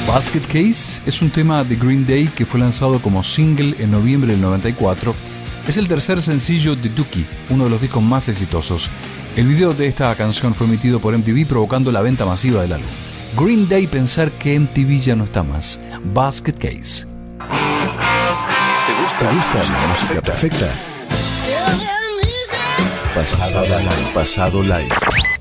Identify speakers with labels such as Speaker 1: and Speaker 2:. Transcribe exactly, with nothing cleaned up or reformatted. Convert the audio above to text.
Speaker 1: Basket Case es un tema de Green Day que fue lanzado como single en noviembre del noventa y cuatro. Es el tercer sencillo de Dookie, uno de los discos más exitosos. El video de esta canción fue emitido por M T V, provocando la venta masiva del álbum. Green Day, pensar que M T V ya no está más. Basket Case.
Speaker 2: ¿Te gusta, ¿Te gusta la música perfecta? Pasado live. Pasado live.